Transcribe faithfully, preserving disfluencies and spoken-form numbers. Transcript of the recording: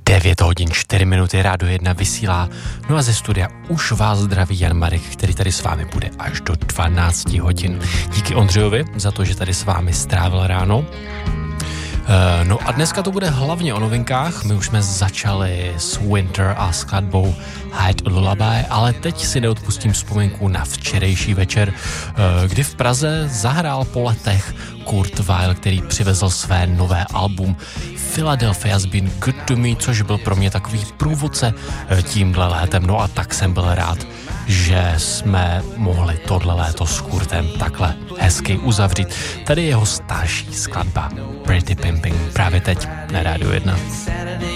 devět hodin čtyři minuty, Rádio jedna vysílá. No a ze studia už vás zdraví Jan Marek, který tady s vámi bude až do dvanácti hodin. Díky Ondřejovi za to, že tady s vámi strávil ráno. No a dneska to bude hlavně o novinkách. My už jsme začali s Winter a skladbou Hide a Lullaby, ale teď si neodpustím vzpomínku na včerejší večer, kdy v Praze zahrál po letech Kurt Weill, který přivezl své nové album Philadelphia's Been Good to Me, což byl pro mě takový průvodce tímhle létem. No a tak jsem byl rád, že jsme mohli tohle léto s Kurtem takhle hezky uzavřít. Tady jeho starší skladba Pretty Pimping právě teď na Rádiu jedna.